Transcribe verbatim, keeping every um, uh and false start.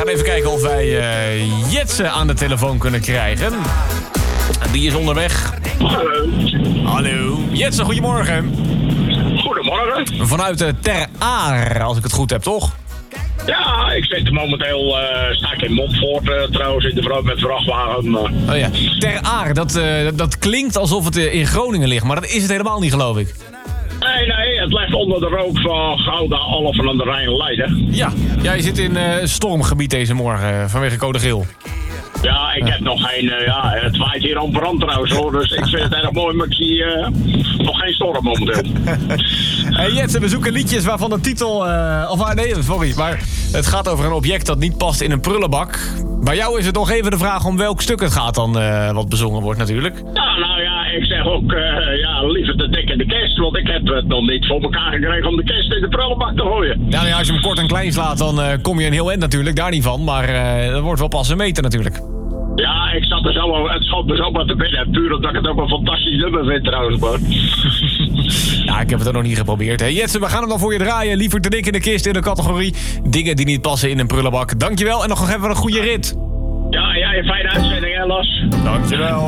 gaan even kijken of wij uh, Jetsen aan de telefoon kunnen krijgen. Die is onderweg. Hallo. Hallo. Jetsen, goedemorgen. Goedemorgen. Vanuit uh, Ter Aar, als ik het goed heb, toch? Ja, ik zit momenteel, uh, sta ik in Montfort uh, trouwens, in de vrouw met vrachtwagen. Uh. Oh ja, Ter Aar, dat, uh, dat klinkt alsof het uh, in Groningen ligt, maar dat is het helemaal niet, geloof ik. Nee, nee, het ligt onder de rook van Gouda, Alphen aan de Rijn-Leiden. Ja, ja, je zit in uh, stormgebied deze morgen uh, vanwege code geel. Ja, ik heb nog geen, uh, ja, het waait hier aan brand trouwens hoor, dus ik vind het erg mooi, maar ik zie uh, nog geen storm momenteel. Hey Jetsen, we zoeken liedjes waarvan de titel, uh, of ah, nee, sorry, maar het gaat over een object dat niet past in een prullenbak. Bij jou is het nog even de vraag om welk stuk het gaat dan, uh, wat bezongen wordt natuurlijk. Ja, nou ja, ik zeg ook, uh, ja, liever de dik in de kist, want ik heb het nog niet voor elkaar gekregen om de kist in de prullenbak te gooien. Ja, nou ja, als je hem kort en klein slaat, dan uh, kom je een heel eind natuurlijk, daar niet van, maar uh, dat wordt wel pas een meter natuurlijk. Ja, ik zat er zo, het schoot me zo wat te binnen. Puur omdat ik het ook een fantastisch nummer vind trouwens, man. Ja, ik heb het er nog niet geprobeerd. Hey Jetsen, we gaan hem dan voor je draaien. Liever te dik in de kist in de categorie dingen die niet passen in een prullenbak. Dankjewel en nog even een goede rit. Ja, ja, een fijne uitzending, hè, Las. Dankjewel.